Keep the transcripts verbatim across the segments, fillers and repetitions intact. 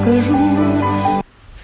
jours.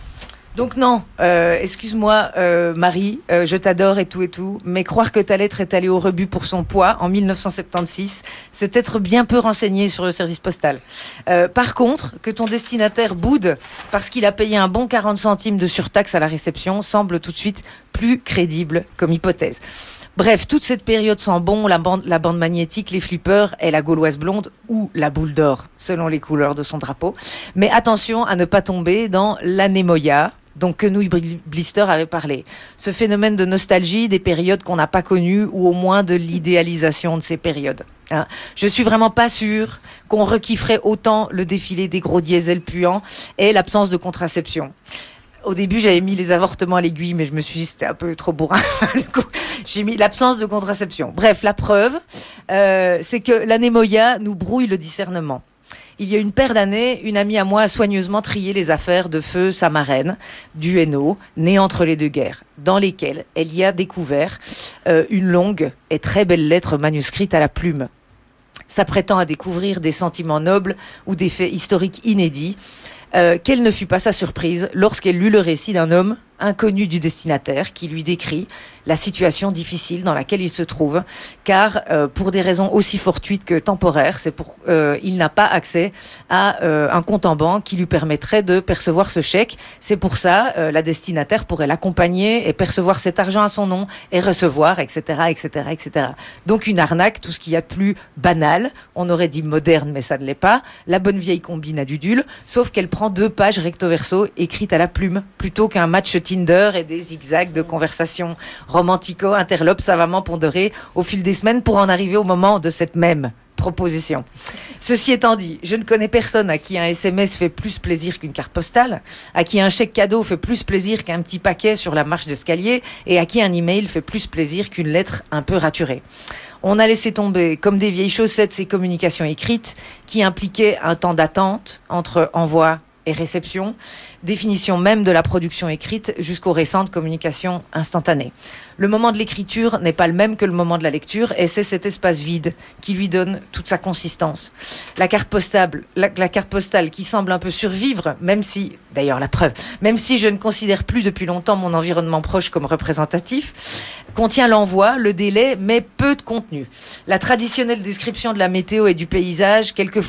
Donc non, euh, excuse-moi euh, Marie, euh, je t'adore et tout et tout, mais croire que ta lettre est allée au rebut pour son poids en mille neuf cent soixante-seize, c'est être bien peu renseigné sur le service postal. Euh, par contre, que ton destinataire boude parce qu'il a payé un bon quarante centimes de surtaxe à la réception semble tout de suite plus crédible comme hypothèse. Bref, toute cette période sans bon, la bande, la bande magnétique, les flippers et la gauloise blonde ou la boule d'or, selon les couleurs de son drapeau. Mais attention à ne pas tomber dans l'anémoïa, dont Quenouille Blister avait parlé. Ce phénomène de nostalgie des périodes qu'on n'a pas connues ou au moins de l'idéalisation de ces périodes. Hein. Je suis vraiment pas sûre qu'on rekifferait autant le défilé des gros diesels puants et l'absence de contraception. Au début, j'avais mis les avortements à l'aiguille, mais je me suis dit c'était un peu trop bourrin. Du coup, j'ai mis l'absence de contraception. Bref, la preuve, euh, c'est que l'anémoïa nous brouille le discernement. Il y a une paire d'années, une amie à moi a soigneusement trié les affaires de feu sa marraine, du Hainaut, né entre les deux guerres, dans lesquelles elle y a découvert euh, une longue et très belle lettre manuscrite à la plume, s'apprêtant à découvrir des sentiments nobles ou des faits historiques inédits. Euh, quelle ne fut pas sa surprise lorsqu'elle lut le récit d'un homme inconnu du destinataire qui lui décrit la situation difficile dans laquelle il se trouve, car euh, pour des raisons aussi fortuites que temporaires, c'est pour euh, il n'a pas accès à euh, un compte en banque qui lui permettrait de percevoir ce chèque. C'est pour ça euh, la destinataire pourrait l'accompagner et percevoir cet argent à son nom et recevoir, et cetera, et cetera, et cetera. Donc une arnaque, tout ce qu'il y a de plus banal. On aurait dit moderne, mais ça ne l'est pas. La bonne vieille combine à Dudule, sauf qu'elle prend deux pages recto verso écrites à la plume plutôt qu'un match Tinder et des zigzags de conversations romantico-interlopes savamment pondérées au fil des semaines pour en arriver au moment de cette même proposition. Ceci étant dit, je ne connais personne à qui un S M S fait plus plaisir qu'une carte postale, à qui un chèque cadeau fait plus plaisir qu'un petit paquet sur la marche d'escalier et à qui un email fait plus plaisir qu'une lettre un peu raturée. On a laissé tomber comme des vieilles chaussettes ces communications écrites qui impliquaient un temps d'attente entre envoi et réception, définition même de la production écrite jusqu'aux récentes communications instantanées. Le moment de l'écriture n'est pas le même que le moment de la lecture et c'est cet espace vide qui lui donne toute sa consistance. La carte postale, la, la carte postale qui semble un peu survivre, même si, d'ailleurs la preuve, même si je ne considère plus depuis longtemps mon environnement proche comme représentatif, contient l'envoi, le délai, mais peu de contenu. La traditionnelle description de la météo et du paysage, quelquefois